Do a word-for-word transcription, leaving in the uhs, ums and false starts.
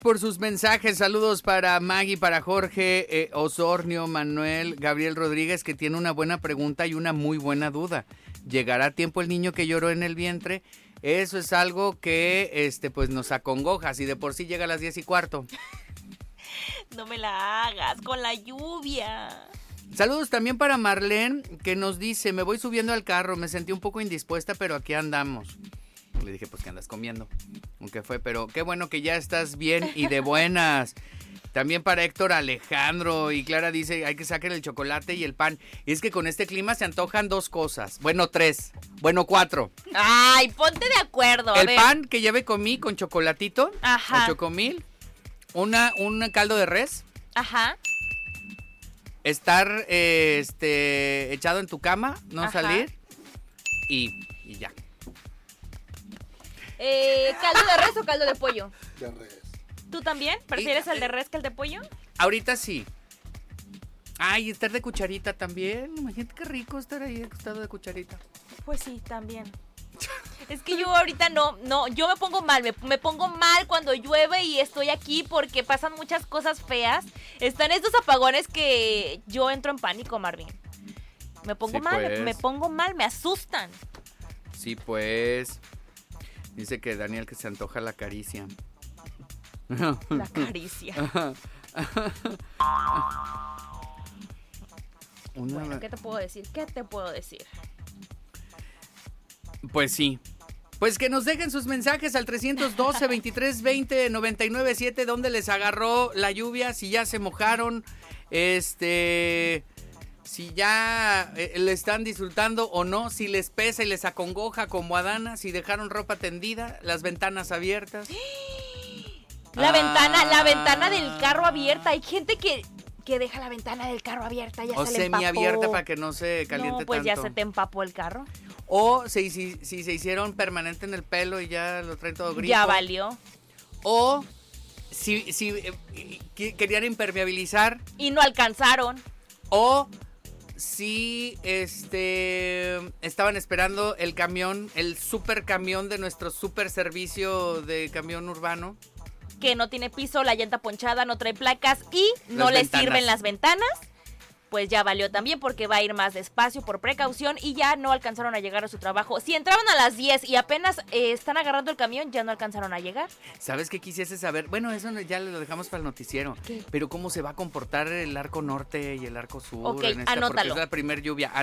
Por sus mensajes, saludos para Maggie, para Jorge, eh, Osornio, Manuel, Gabriel Rodríguez, que tiene una buena pregunta y una muy buena duda. ¿Llegará a tiempo el niño que lloró en el vientre? Eso es algo que este, pues nos acongoja, si de por sí llega a las diez y cuarto. No me la hagas, con la lluvia. Saludos también para Marlene, que nos dice, me voy subiendo al carro, me sentí un poco indispuesta, pero aquí andamos. Le dije, pues, ¿qué andas comiendo? ¿Qué fue? Pero qué bueno que ya estás bien y de buenas. También para Héctor Alejandro y Clara dice, hay que sacar el chocolate y el pan. Y es que con este clima se antojan dos cosas. Bueno, tres. Bueno, cuatro. Ay, ponte de acuerdo. El ver. pan que ya me comí con chocolatito. Ajá. O chocomil. Una, un caldo de res. Ajá. Estar eh, este, echado en tu cama, no Ajá. salir. Y, y ya. Eh, ¿Caldo de res o caldo de pollo? De res. ¿Tú también? ¿Prefieres el de res que el de pollo? Ahorita sí. Ay, estar de cucharita también. Imagínate qué rico estar ahí acostado de cucharita. Pues sí, también. Es que yo ahorita no, no, yo me pongo mal, me, me pongo mal cuando llueve y estoy aquí porque pasan muchas cosas feas. Están estos apagones que yo entro en pánico, Marvin. Me pongo Sí, mal, pues. me, me pongo mal, me asustan. Sí, pues. Dice que Daniel que se antoja la caricia. La caricia. Una... Bueno, ¿qué te puedo decir? ¿Qué te puedo decir? Pues sí. Pues que nos dejen sus mensajes al trescientos doce, veintitrés veinte, noventa y nueve siete, donde les agarró la lluvia, si ya se mojaron, este, si ya eh, le están disfrutando o no, si les pesa y les acongoja como a Dana, si dejaron ropa tendida, las ventanas abiertas. La Ah. ventana, la ventana del carro abierta. Hay gente que, que deja la ventana del carro abierta, ya O se le empapó. semiabierta para que no se caliente No, pues tanto. ya se te empapó el carro. O si, si, si se hicieron permanente en el pelo y ya lo traen todo grifo. Ya valió. O si, si eh, eh, querían impermeabilizar. Y no alcanzaron. O si este estaban esperando el camión, el super camión de nuestro super servicio de camión urbano. Que no tiene piso, la llanta ponchada, no trae placas y no Las le ventanas. sirven las ventanas. Pues ya valió también porque va a ir más despacio por precaución y ya no alcanzaron a llegar a su trabajo. Si entraban a las diez y apenas eh, están agarrando el camión, ya no alcanzaron a llegar. ¿Sabes qué quisiese saber? Bueno, eso ya lo dejamos para el noticiero. ¿Qué? Pero cómo se va a comportar el arco norte y el arco sur Ok, en esta, porque anótalo. es la primer lluvia.